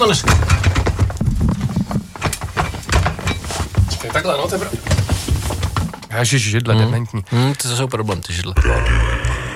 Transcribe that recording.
konec. Čekaj, takhle, no, to je Ježiš, židle, dementní. To jsou problém, ty židle.